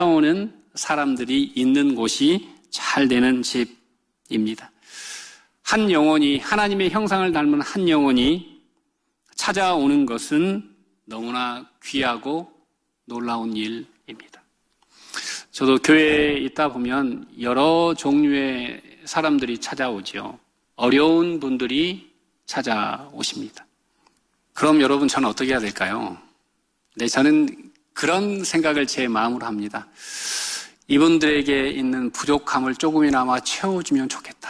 오는 사람들이 있는 곳이 잘 되는 집입니다. 한 영혼이, 하나님의 형상을 닮은 한 영혼이 찾아오는 것은 너무나 귀하고 놀라운 일입니다. 저도 교회에 있다 보면 여러 종류의 사람들이 찾아오죠. 어려운 분들이 찾아오십니다. 그럼 여러분, 저는 어떻게 해야 될까요? 네, 저는 그런 생각을 제 마음으로 합니다. 이분들에게 있는 부족함을 조금이나마 채워주면 좋겠다.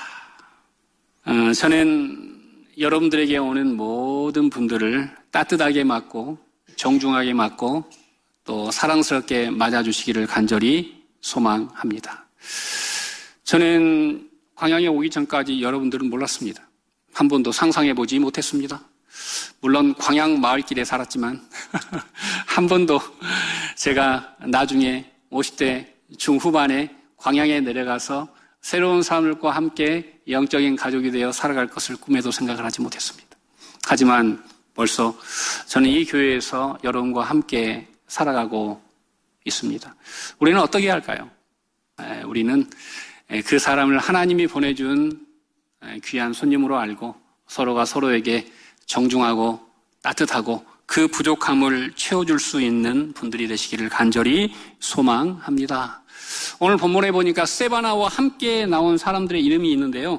저는 여러분들에게 오는 모든 분들을 따뜻하게 맞고 정중하게 맞고 또 사랑스럽게 맞아주시기를 간절히 소망합니다. 저는 광양에 오기 전까지 여러분들은 몰랐습니다. 한 번도 상상해보지 못했습니다. 물론 광양 마을길에 살았지만 한 번도 제가 나중에 50대 중후반에 광양에 내려가서 새로운 사람들과 함께 영적인 가족이 되어 살아갈 것을 꿈에도 생각을 하지 못했습니다. 하지만 벌써 저는 이 교회에서 여러분과 함께 살아가고 있습니다. 우리는 어떻게 할까요? 우리는 그 사람을 하나님이 보내준 귀한 손님으로 알고 서로가 서로에게 정중하고 따뜻하고 그 부족함을 채워줄 수 있는 분들이 되시기를 간절히 소망합니다. 오늘 본문에 보니까 세바나와 함께 나온 사람들의 이름이 있는데요.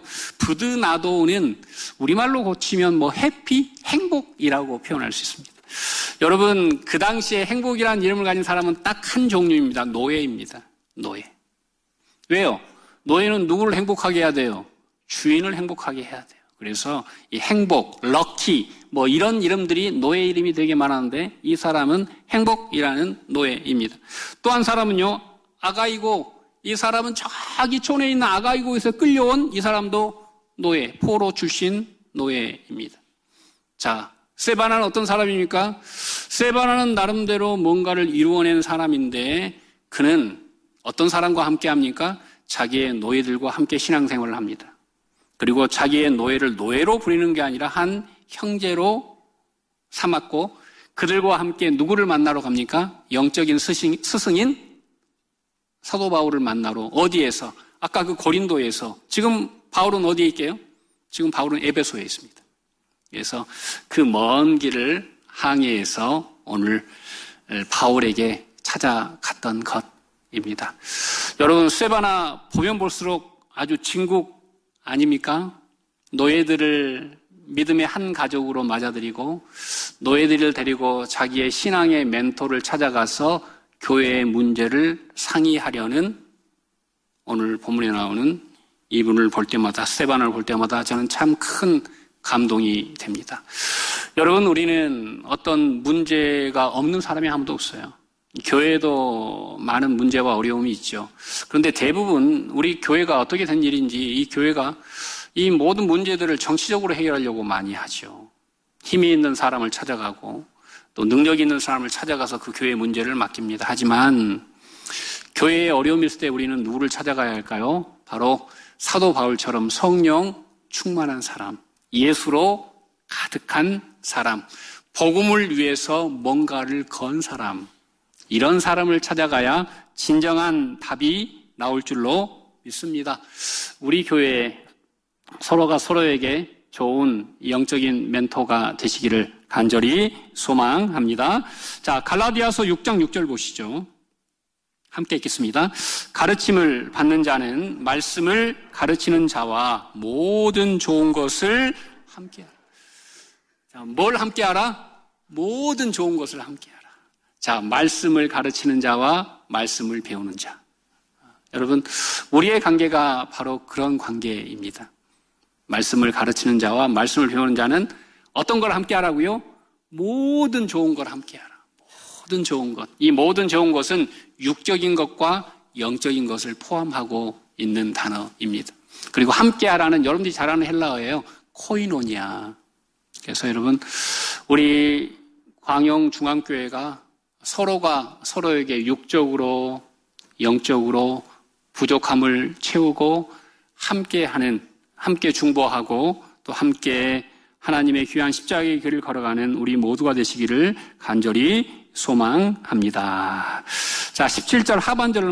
부드나도는 우리말로 고치면 해피, 행복이라고 표현할 수 있습니다. 여러분, 그 당시에 행복이라는 이름을 가진 사람은 딱 한 종류입니다. 노예입니다. 노예. 왜요? 노예는 누구를 행복하게 해야 돼요? 주인을 행복하게 해야 돼요. 그래서 이 행복, 럭키 이런 이름들이 노예 이름이 되게 많았는데 이 사람은 행복이라는 노예입니다. 또 한 사람은요, 아가이고, 이 사람은 저기 촌에 있는 아가이고에서 끌려온 이 사람도 노예, 포로 출신 노예입니다. 자, 세바나는 어떤 사람입니까? 세바나는 나름대로 뭔가를 이루어낸 사람인데 그는 어떤 사람과 함께 합니까? 자기의 노예들과 함께 신앙생활을 합니다. 그리고 자기의 노예를 노예로 부리는 게 아니라 한 형제로 삼았고 그들과 함께 누구를 만나러 갑니까? 영적인 스승인 사도 바울을 만나러. 어디에서? 아까 그 고린도에서. 지금 바울은 어디에 있게요? 지금 바울은 에베소에 있습니다. 그래서 그 먼 길을 항해해서 오늘 바울에게 찾아갔던 것입니다. 여러분, 세바나 보면 볼수록 아주 진국 아닙니까? 노예들을 믿음의 한 가족으로 맞아들이고 노예들을 데리고 자기의 신앙의 멘토를 찾아가서 교회의 문제를 상의하려는 오늘 본문에 나오는 이분을 볼 때마다, 세바나를 볼 때마다 저는 참 큰 감동이 됩니다. 여러분, 우리는 어떤 문제가 없는 사람이 아무도 없어요. 교회에도 많은 문제와 어려움이 있죠. 그런데 대부분 우리 교회가 어떻게 된 일인지 이 교회가 이 모든 문제들을 정치적으로 해결하려고 많이 하죠. 힘이 있는 사람을 찾아가고 또 능력 있는 사람을 찾아가서 그 교회의 문제를 맡깁니다. 하지만 교회에 어려움이 있을 때 우리는 누구를 찾아가야 할까요? 바로 사도 바울처럼 성령 충만한 사람, 예수로 가득한 사람, 복음을 위해서 뭔가를 건 사람, 이런 사람을 찾아가야 진정한 답이 나올 줄로 믿습니다. 우리 교회에 서로가 서로에게 좋은 영적인 멘토가 되시기를 간절히 소망합니다. 자, 갈라디아서 6장 6절 보시죠. 함께 읽겠습니다. 가르침을 받는 자는 말씀을 가르치는 자와 모든 좋은 것을 함께하라. 자, 뭘 함께하라? 모든 좋은 것을 함께하라. 자, 말씀을 가르치는 자와 말씀을 배우는 자. 여러분, 우리의 관계가 바로 그런 관계입니다. 말씀을 가르치는 자와 말씀을 배우는 자는 어떤 걸 함께하라고요? 모든 좋은 걸 함께하라. 모든 좋은 것. 이 모든 좋은 것은 육적인 것과 영적인 것을 포함하고 있는 단어입니다. 그리고 함께하라는 여러분들이 잘 아는 헬라어예요. 코이노니아. 그래서 여러분, 우리 광영중앙교회가 서로가 서로에게 육적으로 영적으로 부족함을 채우고 함께하는, 함께 중보하고 또 함께 하나님의 귀한 십자가의 길을 걸어가는 우리 모두가 되시기를 간절히 소망합니다. 자, 17절 하반절을